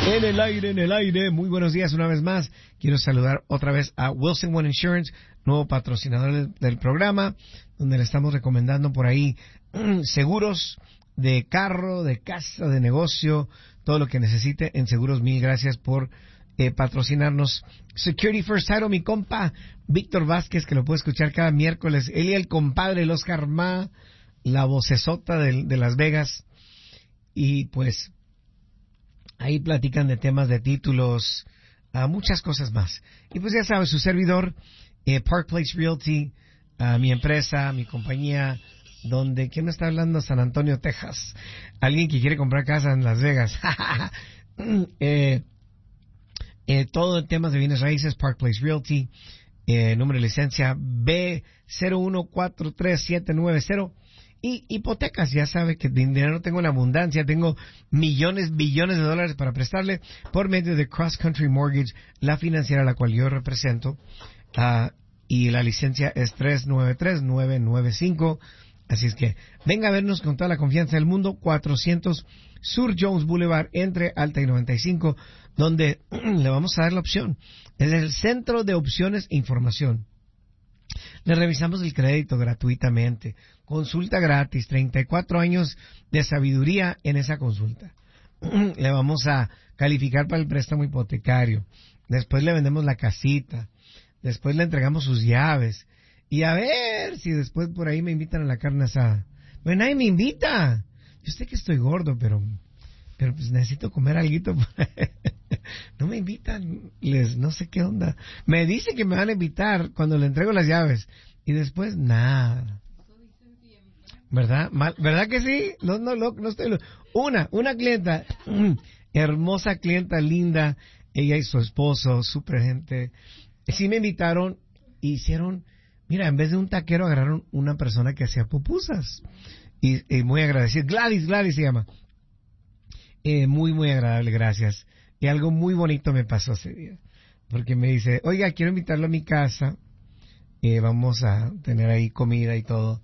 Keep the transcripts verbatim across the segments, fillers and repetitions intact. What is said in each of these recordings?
En el aire, en el aire, muy buenos días una vez más. Quiero saludar otra vez a Wilson One Insurance, nuevo patrocinador del, del programa, donde le estamos recomendando por ahí seguros de carro, de casa, de negocio, todo lo que necesite en seguros. Mil gracias por eh, patrocinarnos. Security First Title, mi compa Víctor Vázquez, que lo puede escuchar cada miércoles. Él y el compadre, el Oscar Ma, la vocesota de, de Las Vegas. Y pues ahí platican de temas de títulos, uh, muchas cosas más. Y pues ya sabes, su servidor, eh, Park Place Realty, uh, mi empresa, mi compañía, donde, ¿quién me está hablando? San Antonio, Texas. Alguien que quiere comprar casa en Las Vegas. eh, eh, todo en temas de bienes raíces, Park Place Realty, eh, número de licencia B cero uno cuatro tres siete nueve cero. Y hipotecas, ya sabe que de dinero tengo en abundancia, tengo millones, billones de dólares para prestarle por medio de Cross Country Mortgage, la financiera a la cual yo represento, uh, y la licencia es tres nueve tres nueve nueve cinco, así es que venga a vernos con toda la confianza del mundo, cuatrocientos Sur Jones Boulevard, entre Alta y noventa y cinco, donde le vamos a dar la opción, es el Centro de Opciones e Información. Le revisamos el crédito gratuitamente. Consulta gratis, treinta y cuatro años de sabiduría en esa consulta. Le vamos a calificar para el préstamo hipotecario. Después le vendemos la casita. Después le entregamos sus llaves. Y a ver si después por ahí me invitan a la carne asada. Bueno, nadie me invita. Yo sé que estoy gordo, pero, pero pues necesito comer alguito. No me invitan, les no sé qué onda. Me dicen que me van a invitar cuando le entrego las llaves y después nada. ¿Verdad? Mal, ¿verdad que sí? No, no, no, no estoy. Una, una clienta, hermosa clienta, linda, ella y su esposo, súper gente. Sí me invitaron, hicieron, mira, en vez de un taquero agarraron una persona que hacía pupusas y, y muy agradecida. Gladys, Gladys se llama. Eh, muy, muy agradable, gracias. Y algo muy bonito me pasó ese día, porque me dice, oiga, quiero invitarlo a mi casa, eh, vamos a tener ahí comida y todo.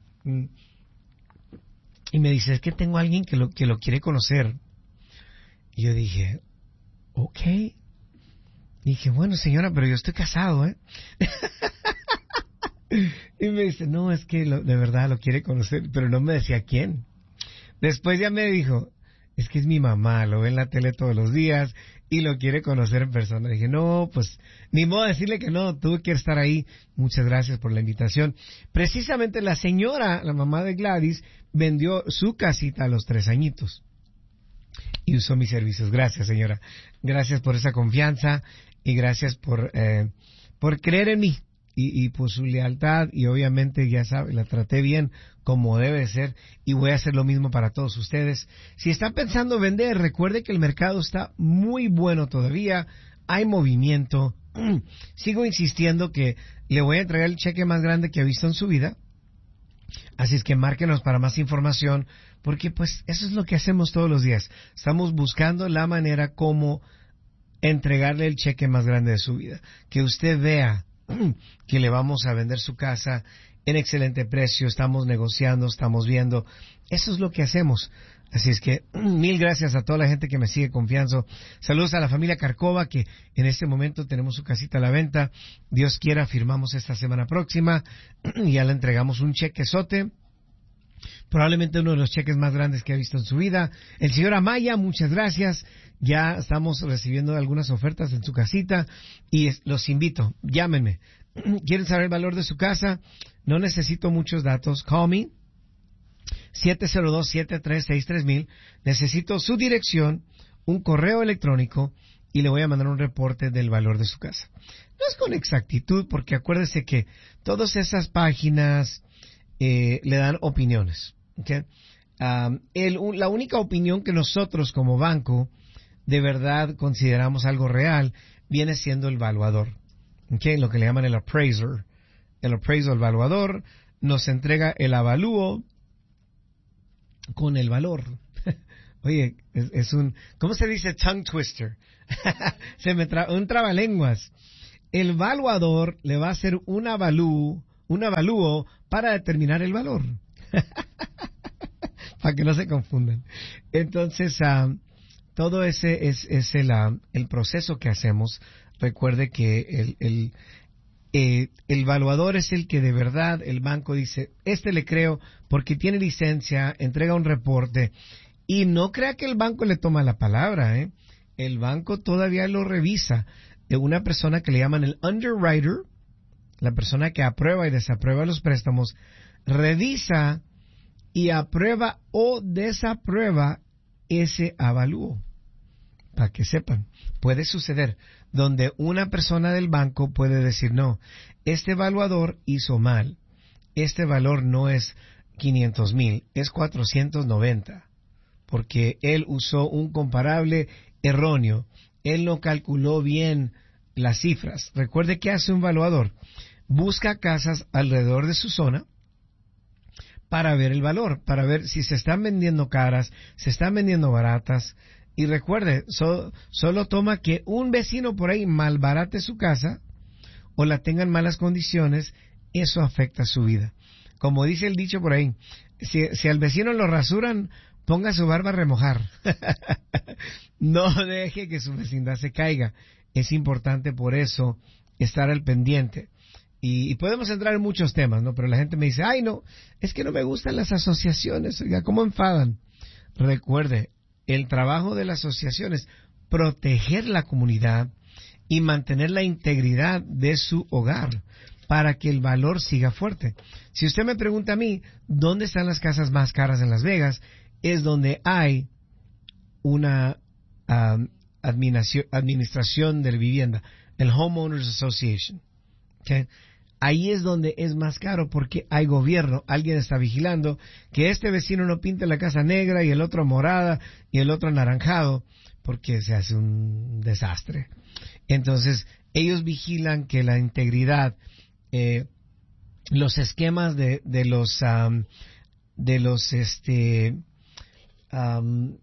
Y me dice, es que tengo a alguien que lo, que lo quiere conocer. Y yo dije, ok. Y dije, bueno, señora, pero yo estoy casado, ¿eh? Y me dice, no, es que lo, de verdad lo quiere conocer, pero no me decía quién. Después ya me dijo, es que es mi mamá, lo ve en la tele todos los días y lo quiere conocer en persona. Dije, no, pues, ni modo de decirle que no, tuve que estar ahí. Muchas gracias por la invitación. Precisamente la señora, la mamá de Gladys, vendió su casita a los tres añitos y usó mis servicios. Gracias, señora. Gracias por esa confianza y gracias por, eh, por creer en mí. Y, y por su lealtad, y obviamente ya sabe, la traté bien como debe ser, y voy a hacer lo mismo para todos ustedes. Si están pensando vender, recuerde que el mercado está muy bueno todavía, hay movimiento. Sigo insistiendo que le voy a entregar el cheque más grande que ha visto en su vida, así es que márquenos para más información, porque pues eso es lo que hacemos todos los días. Estamos buscando la manera como entregarle el cheque más grande de su vida, que usted vea que le vamos a vender su casa en excelente precio, estamos negociando, estamos viendo, eso es lo que hacemos. Así es que mil gracias a toda la gente que me sigue confiando. Saludos a la familia Carcova, que en este momento tenemos su casita a la venta. Dios quiera, firmamos esta semana próxima y ya le entregamos un chequezote, probablemente uno de los cheques más grandes que ha visto en su vida. El señor Amaya, muchas gracias. Ya estamos recibiendo algunas ofertas en su casita y es, los invito, llámenme. ¿Quieren saber el valor de su casa? No necesito muchos datos. Call me. siete cero dos, siete tres seis, tres mil. Necesito su dirección, un correo electrónico y le voy a mandar un reporte del valor de su casa. No es con exactitud, porque acuérdese que todas esas páginas eh, le dan opiniones. ¿Okay? Um, el, la única opinión que nosotros como banco de verdad consideramos algo real viene siendo el valuador. ¿Okay? Lo que le llaman el appraiser. El appraiser, el valuador, nos entrega el avalúo con el valor. Oye, es, es un, ¿cómo se dice? Tongue twister. se me tra, un trabalenguas. El valuador le va a hacer un avalúo, un avalúo para determinar el valor. Para que no se confundan. Entonces, uh, todo ese es, es el, uh, el proceso que hacemos. Recuerde que el, el, eh, el evaluador es el que de verdad el banco dice, este le creo porque tiene licencia, entrega un reporte. Y no crea que el banco le toma la palabra, ¿eh? El banco todavía lo revisa. De una persona que le llaman el underwriter, la persona que aprueba y desaprueba los préstamos, revisa y aprueba o desaprueba ese avalúo. Para que sepan, puede suceder donde una persona del banco puede decir, no, este evaluador hizo mal, este valor no es quinientos mil, es cuatrocientos noventa, porque él usó un comparable erróneo, él no calculó bien las cifras. Recuerde que hace un evaluador, busca casas alrededor de su zona para ver el valor, para ver si se están vendiendo caras, se están vendiendo baratas. Y recuerde, so, solo toma que un vecino por ahí malbarate su casa o la tenga en malas condiciones, eso afecta su vida. Como dice el dicho por ahí, si, si al vecino lo rasuran, ponga su barba a remojar. No deje que su vecindad se caiga. Es importante por eso estar al pendiente. Y, y podemos entrar en muchos temas, ¿no? Pero la gente me dice, ay, no, es que no me gustan las asociaciones. Oiga, ¿cómo enfadan? Recuerde, el trabajo de la asociación es proteger la comunidad y mantener la integridad de su hogar para que el valor siga fuerte. Si usted me pregunta a mí, ¿dónde están las casas más caras en Las Vegas? Es donde hay una um, administración, administración de vivienda, el Homeowners Association. ¿Okay? Ahí es donde es más caro porque hay gobierno, alguien está vigilando que este vecino no pinte la casa negra y el otro morada y el otro anaranjado porque se hace un desastre. Entonces, ellos vigilan que la integridad, eh, los esquemas de, de los, um, de los, este, um,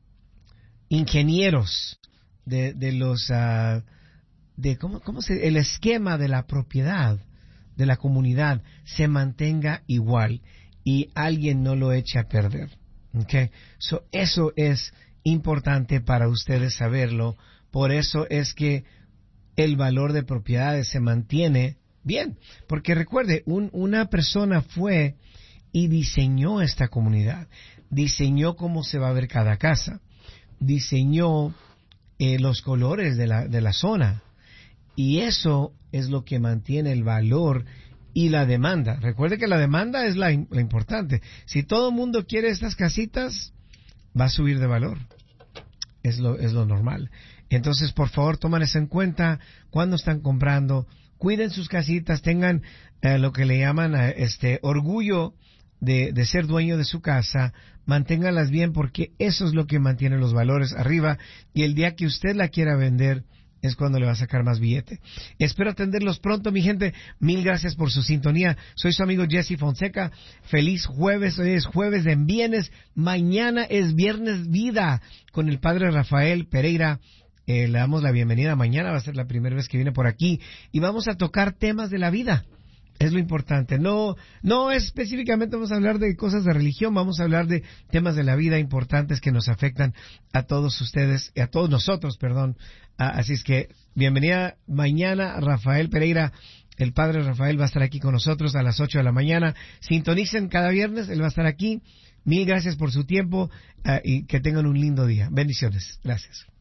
ingenieros, de, de los, uh, de, ¿cómo, cómo se, el esquema de la propiedad, de la comunidad se mantenga igual y alguien no lo eche a perder. Okay? So, eso es importante para ustedes saberlo. Por eso es que el valor de propiedades se mantiene bien. Porque recuerde, un, una persona fue y diseñó esta comunidad. Diseñó cómo se va a ver cada casa. Diseñó eh, los colores de la, de la zona. Y eso es lo que mantiene el valor y la demanda. Recuerde que la demanda es la, la importante. Si todo el mundo quiere estas casitas, va a subir de valor. Es lo, es lo normal. Entonces, por favor, tomen eso en cuenta cuando están comprando. Cuiden sus casitas, tengan eh, lo que le llaman eh, este orgullo de, de ser dueño de su casa. Manténganlas bien porque eso es lo que mantiene los valores arriba. Y el día que usted la quiera vender, es cuando le va a sacar más billete. Espero atenderlos pronto, mi gente. Mil gracias por su sintonía. Soy su amigo Jesse Fonseca. Feliz jueves. Hoy es jueves de Bienes. Mañana es Viernes Vida con el padre Rafael Pereira. Eh, le damos la bienvenida. Mañana va a ser la primera vez que viene por aquí. Y vamos a tocar temas de la vida. Es lo importante. No, no específicamente vamos a hablar de cosas de religión, vamos a hablar de temas de la vida importantes que nos afectan a todos ustedes, a todos nosotros, perdón. Ah, así es que, bienvenida mañana, Rafael Pereira. El padre Rafael va a estar aquí con nosotros a las ocho de la mañana. Sintonicen cada viernes, él va a estar aquí. Mil gracias por su tiempo uh, y que tengan un lindo día. Bendiciones. Gracias.